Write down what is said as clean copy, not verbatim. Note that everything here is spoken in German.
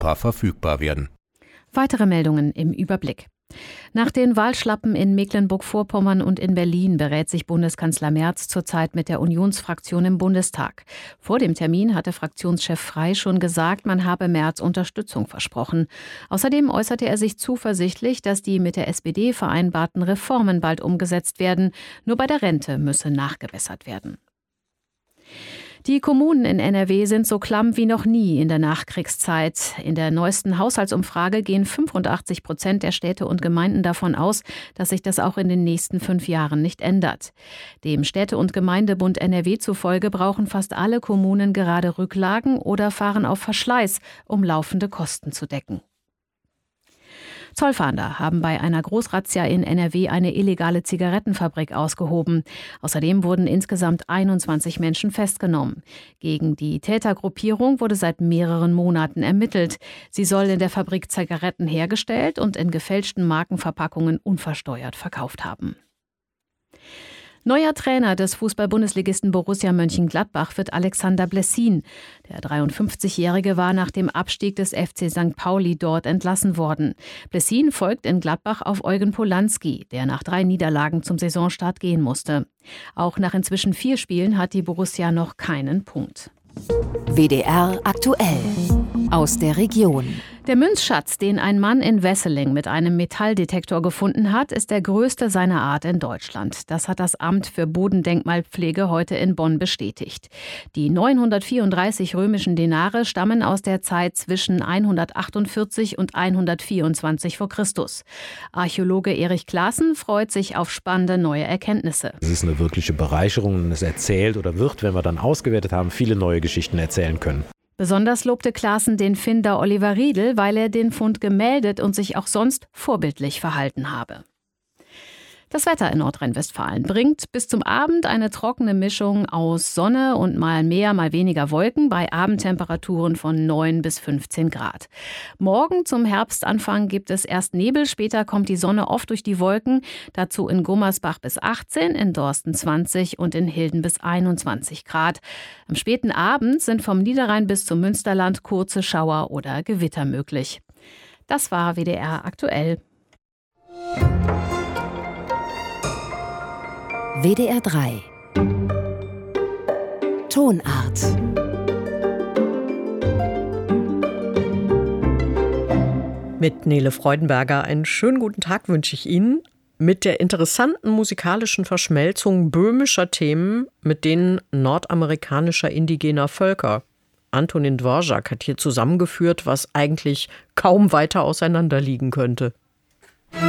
Europa verfügbar werden. Weitere Meldungen im Überblick. Nach den Wahlschlappen in Mecklenburg-Vorpommern und in Berlin berät sich Bundeskanzler Merz zurzeit mit der Unionsfraktion im Bundestag. Vor dem Termin hatte Fraktionschef Frey schon gesagt, man habe Merz Unterstützung versprochen. Außerdem äußerte er sich zuversichtlich, dass die mit der SPD vereinbarten Reformen bald umgesetzt werden. Nur bei der Rente müsse nachgebessert werden. Die Kommunen in NRW sind so klamm wie noch nie in der Nachkriegszeit. In der neuesten Haushaltsumfrage gehen 85% der Städte und Gemeinden davon aus, dass sich das auch in den nächsten 5 Jahren nicht ändert. Dem Städte- und Gemeindebund NRW zufolge brauchen fast alle Kommunen gerade Rücklagen oder fahren auf Verschleiß, um laufende Kosten zu decken. Zollfahnder haben bei einer Großrazzia in NRW eine illegale Zigarettenfabrik ausgehoben. Außerdem wurden insgesamt 21 Menschen festgenommen. Gegen die Tätergruppierung wurde seit mehreren Monaten ermittelt. Sie soll in der Fabrik Zigaretten hergestellt und in gefälschten Markenverpackungen unversteuert verkauft haben. Neuer Trainer des Fußball-Bundesligisten Borussia Mönchengladbach wird Alexander Blessin. Der 53-Jährige war nach dem Abstieg des FC St. Pauli dort entlassen worden. Blessin folgt in Gladbach auf Eugen Polanski, der nach 3 Niederlagen zum Saisonstart gehen musste. Auch nach inzwischen 4 Spielen hat die Borussia noch keinen Punkt. WDR aktuell aus der Region. Der Münzschatz, den ein Mann in Wesseling mit einem Metalldetektor gefunden hat, ist der größte seiner Art in Deutschland. Das hat das Amt für Bodendenkmalpflege heute in Bonn bestätigt. Die 934 römischen Denare stammen aus der Zeit zwischen 148 und 124 v. Chr. Archäologe Erich Klaassen freut sich auf spannende neue Erkenntnisse. Es ist eine wirkliche Bereicherung und es erzählt oder wird, wenn wir dann ausgewertet haben, viele neue Geschichten erzählen können. Besonders lobte Klaassen den Finder Oliver Riedel, weil er den Fund gemeldet und sich auch sonst vorbildlich verhalten habe. Das Wetter in Nordrhein-Westfalen bringt bis zum Abend eine trockene Mischung aus Sonne und mal mehr, mal weniger Wolken bei Abendtemperaturen von 9 bis 15 Grad. Morgen zum Herbstanfang gibt es erst Nebel, später kommt die Sonne oft durch die Wolken, dazu in Gummersbach bis 18, in Dorsten 20 und in Hilden bis 21 Grad. Am späten Abend sind vom Niederrhein bis zum Münsterland kurze Schauer oder Gewitter möglich. Das war WDR aktuell. WDR 3 Tonart. Mit Nele Freudenberger einen schönen guten Tag wünsche ich Ihnen. Mit der interessanten musikalischen Verschmelzung böhmischer Themen mit denen nordamerikanischer indigener Völker. Antonin Dvorak hat hier zusammengeführt, was eigentlich kaum weiter auseinander liegen könnte.